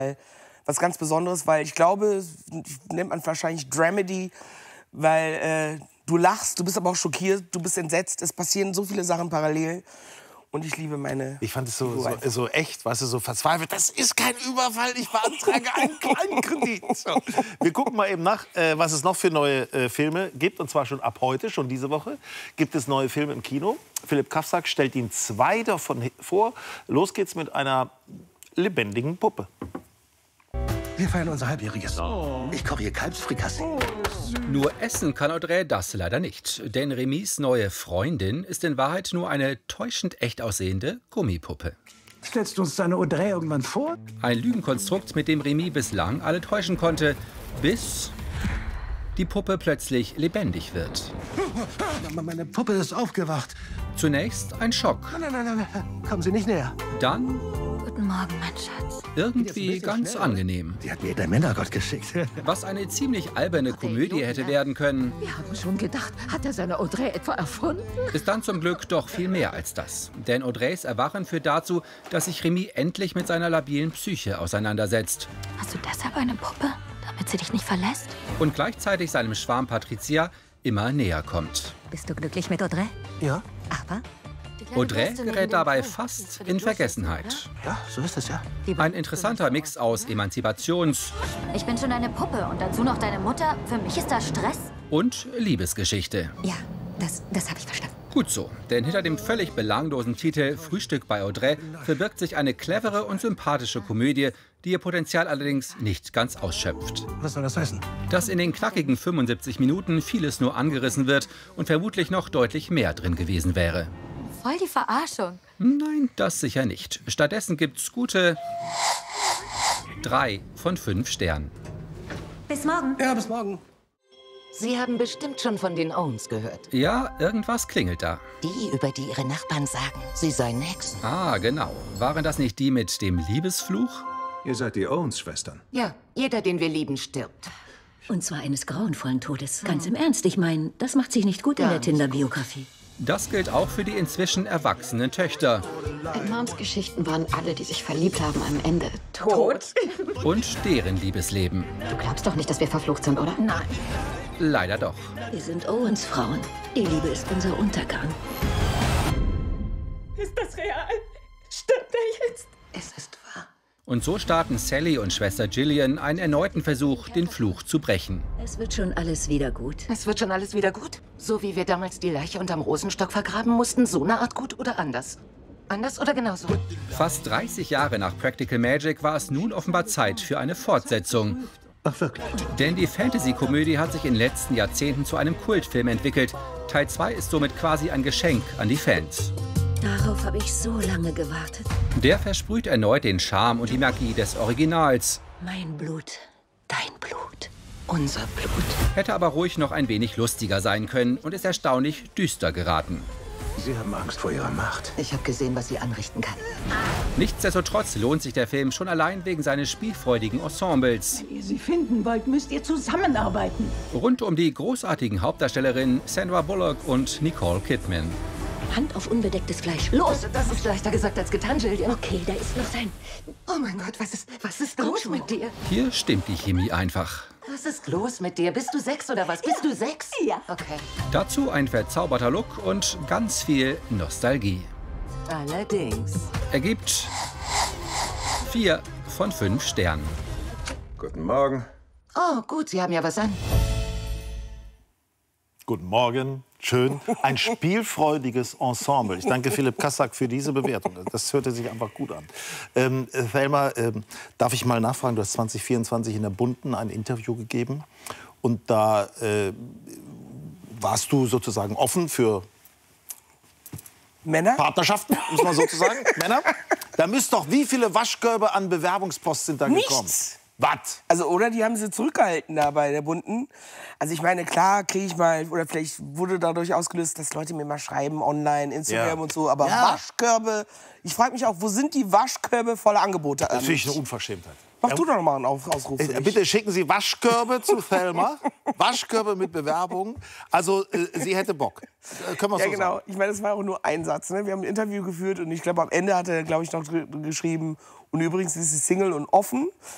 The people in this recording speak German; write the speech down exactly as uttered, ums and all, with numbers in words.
was ganz Besonderes, weil ich glaube, nennt man wahrscheinlich Dramedy, weil äh, du lachst, du bist aber auch schockiert, du bist entsetzt, es passieren so viele Sachen parallel. Und ich liebe meine... Ich fand es so, so, so echt, weißt du, so verzweifelt. Das ist kein Überfall, ich beantrage einen kleinen Kredit. So. Wir gucken mal eben nach, äh, was es noch für neue äh, Filme gibt. Und zwar schon ab heute, schon diese Woche, gibt es neue Filme im Kino. Philipp Kafzak stellt Ihnen zwei davon vor. Los geht's mit einer lebendigen Puppe. Wir feiern unser Halbjähriges. Oh. Ich koche hier Kalbsfrikassee. Oh. Nur essen kann Audrey das leider nicht. Denn Remis neue Freundin ist in Wahrheit nur eine täuschend echt aussehende Gummipuppe. Stellst du uns deine Audrey irgendwann vor? Ein Lügenkonstrukt, mit dem Remi bislang alle täuschen konnte, bis die Puppe plötzlich lebendig wird. Meine Puppe ist aufgewacht. Zunächst ein Schock. Nein, nein, nein, nein. Kommen Sie nicht näher. Dann... Guten Morgen, mein Schatz. Irgendwie ganz schnell. angenehm. Die hat mir der Männergott geschickt. Was eine ziemlich alberne Komödie hätte werden können, Wir haben schon gedacht, hat er seine Audrey etwa erfunden? ist dann zum Glück doch viel mehr als das. Denn Audreys Erwachen führt dazu, dass sich Remi endlich mit seiner labilen Psyche auseinandersetzt. Hast du deshalb eine Puppe, damit sie dich nicht verlässt? Und gleichzeitig seinem Schwarm Patricia immer näher kommt. Bist du glücklich mit Audrey? Ja? Aber? Audrey gerät dabei fast in Vergessenheit. Ja, so ist es ja. Ein interessanter Mix aus Emanzipations- Ich bin schon eine Puppe und dazu noch deine Mutter. Für mich ist das Stress. und Liebesgeschichte. Ja, das, das habe ich verstanden. Gut so, denn hinter dem völlig belanglosen Titel Frühstück bei Audrey verbirgt sich eine clevere und sympathische Komödie, die ihr Potenzial allerdings nicht ganz ausschöpft. Was soll das heißen? Dass in den knackigen fünfundsiebzig Minuten vieles nur angerissen wird und vermutlich noch deutlich mehr drin gewesen wäre. Voll die Verarschung. Nein, das sicher nicht. Stattdessen gibt's gute drei von fünf Sternen. Bis morgen. Ja, bis morgen. Sie haben bestimmt schon von den Owens gehört. Ja, irgendwas klingelt da. Die, über die Ihre Nachbarn sagen, sie seien Hexen. Ah, genau. Waren das nicht die mit dem Liebesfluch? Ihr seid die Owens-Schwestern. Ja, jeder, den wir lieben, stirbt. Und zwar eines grauenvollen Todes. Ganz im Ernst, ich meine, das macht sich nicht gut in Gar der Tinder-Biografie. Das gilt auch für die inzwischen erwachsenen Töchter. In Moms Geschichten waren alle, die sich verliebt haben, am Ende tot. Und deren Liebesleben. Du glaubst doch nicht, dass wir verflucht sind, oder? Nein, Leider doch. wir sind Owens Frauen. Die Liebe ist unser Untergang. Ist das real? Stimmt er jetzt? Es ist wahr. Und so starten Sally und Schwester Gillian einen erneuten Versuch, den Fluch zu brechen. Es wird schon alles wieder gut. Es wird schon alles wieder gut? So wie wir damals die Leiche unterm Rosenstock vergraben mussten, so eine Art gut oder anders? Anders oder genauso? Fast dreißig Jahre nach Practical Magic war es nun offenbar Zeit für eine Fortsetzung. Ach, wirklich? Denn die Fantasy-Komödie hat sich in den letzten Jahrzehnten zu einem Kultfilm entwickelt. Teil zwei ist somit quasi ein Geschenk an die Fans. Darauf habe ich so lange gewartet. Der versprüht erneut den Charme und die Magie des Originals. Mein Blut, dein Blut. Unser Blut. Hätte aber ruhig noch ein wenig lustiger sein können und ist erstaunlich düster geraten. Sie haben Angst vor ihrer Macht. Ich habe gesehen, was sie anrichten kann. Nichtsdestotrotz lohnt sich der Film schon allein wegen seines spielfreudigen Ensembles. Wenn ihr sie finden wollt, müsst ihr zusammenarbeiten. Rund um die großartigen Hauptdarstellerinnen Sandra Bullock und Nicole Kidman. Hand auf unbedecktes Fleisch. Los! Das ist leichter gesagt als getan, Jillian. Okay, da ist noch sein... Oh mein Gott, was ist, was ist los mit dir? Hier stimmt die Chemie einfach. Was ist los mit dir? Bist du sechs oder was? Bist du sechs? Ja. Okay. Dazu ein verzauberter Look und ganz viel Nostalgie. Allerdings. Ergibt vier von fünf Sternen. Guten Morgen. Oh, gut, Sie haben ja was an. Guten Morgen, schön. Ein spielfreudiges Ensemble. Ich danke Philipp Kafzak für diese Bewertung. Das hörte sich einfach gut an. Ähm, Thelma, ähm, darf ich mal nachfragen? Du hast zwanzig vierundzwanzig in der Bunten ein Interview gegeben. Und da äh, warst du sozusagen offen für Männer? Partnerschaften, muss man sozusagen. Männer? Da müsst doch, wie viele Waschkörbe an Bewerbungspost sind da gekommen? Nichts. Was? Also, oder die haben sie zurückgehalten da bei der Bunten. Also ich meine, klar kriege ich mal, oder vielleicht wurde dadurch ausgelöst, dass Leute mir mal schreiben, online, Instagram Ja. und so. Aber Ja. Waschkörbe, ich frage mich auch, wo sind die Waschkörbe voller Angebote? Das finde ich eine Unverschämtheit. Mach du doch noch mal einen Auf Ausruf. für Äh, mich. Bitte schicken Sie Waschkörbe zu Thelma. Waschkörbe mit Bewerbungen. Also, äh, sie hätte Bock. Äh, können wir Ja, so genau. sagen. Ich meine, das war auch nur ein Satz. Ne? Wir haben ein Interview geführt und ich glaube, am Ende hat er, glaube ich, noch dr- geschrieben, und übrigens ist sie Single und offen.